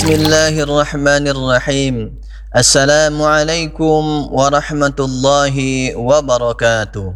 Bismillahirrahmanirrahim. Assalamualaikum warahmatullahi wabarakatuh.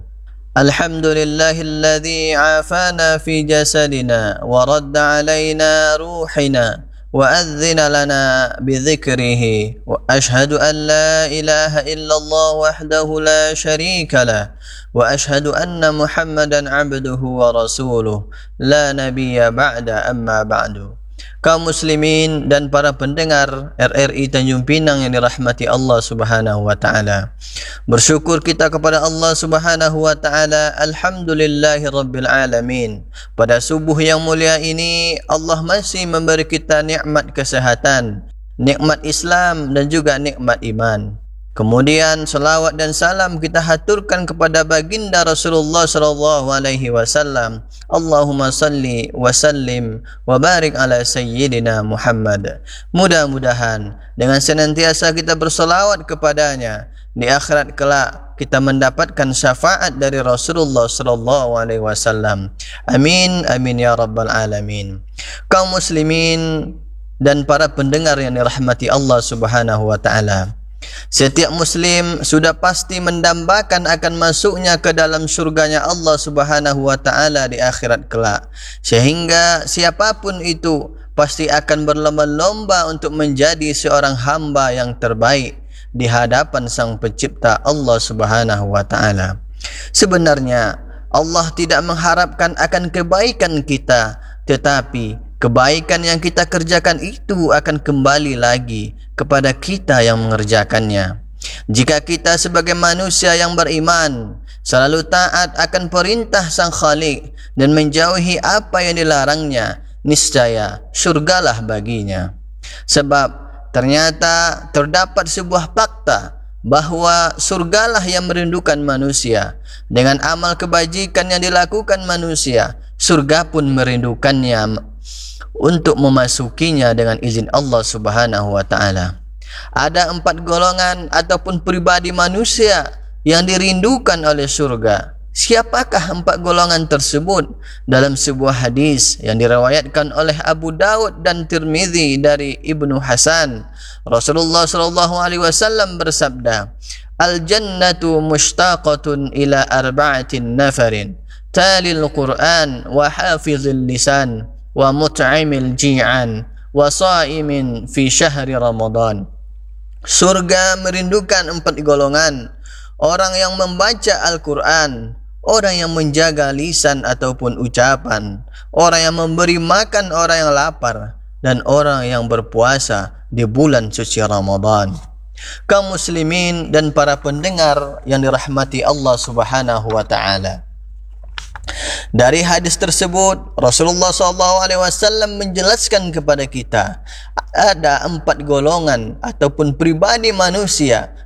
Alhamdulillahilladzi afana fi jasadina wa radda alaina ruhina wa adzina lana bidzikrihi wa ashhadu an la ilaha illallah wahdahu la syarika lah wa ashhadu anna Muhammadan abduhu wa rasuluh la nabiyya ba'da amma ba'du. Kaum muslimin dan para pendengar RRI Tanjung Pinang yang dirahmati Allah Subhanahu wa taala. Bersyukur kita kepada Allah Subhanahu wa taala. Alhamdulillahirabbil alamin. Pada subuh yang mulia ini Allah masih memberi kita nikmat kesehatan, nikmat Islam dan juga nikmat iman. Kemudian salawat dan salam kita haturkan kepada baginda Rasulullah sallallahu alaihi wasallam. Allahumma salli wa sallim wa barik ala sayyidina Muhammad. Mudah-mudahan dengan senantiasa kita bersalawat kepadanya, di akhirat kelak kita mendapatkan syafaat dari Rasulullah sallallahu alaihi wasallam. Amin amin ya rabbal alamin. Kaum muslimin dan para pendengar yang dirahmati Allah Subhanahu wa taala. Setiap muslim sudah pasti mendambakan akan masuknya ke dalam surganya Allah Subhanahu wa taala di akhirat kelak. Sehingga siapapun itu pasti akan berlomba-lomba untuk menjadi seorang hamba yang terbaik di hadapan Sang Pencipta Allah Subhanahu wa taala. Sebenarnya Allah tidak mengharapkan akan kebaikan kita, tetapi kebaikan yang kita kerjakan itu akan kembali lagi kepada kita yang mengerjakannya. Jika kita sebagai manusia yang beriman selalu taat akan perintah Sang Khalik dan menjauhi apa yang dilarangnya, niscaya surgalah baginya. Sebab ternyata terdapat sebuah fakta bahawa surgalah yang merindukan manusia. Dengan amal kebajikan yang dilakukan manusia, surga pun merindukannya untuk memasukinya dengan izin Allah Subhanahu wa taala. Ada 4 golongan ataupun pribadi manusia yang dirindukan oleh surga. Siapakah 4 golongan tersebut? Dalam sebuah hadis yang diriwayatkan oleh Abu Daud dan Tirmizi dari Ibnu Hasan, Rasulullah sallallahu alaihi wasallam bersabda, "Al-jannatu mushtaqatun ila arba'atin nafarin, talil Qur'an wa hafizil lisan wa mut'imil ji'an wa sa'imin fi syahri Ramadan." Surga merindukan 4 golongan. Orang yang membaca Al-Quran, orang yang menjaga lisan ataupun ucapan, orang yang memberi makan orang yang lapar, dan orang yang berpuasa di bulan suci Ramadan. Kaum muslimin dan para pendengar yang dirahmati Allah Subhanahu wa taala. Dari hadis tersebut Rasulullah SAW menjelaskan kepada kita ada 4 golongan ataupun pribadi manusia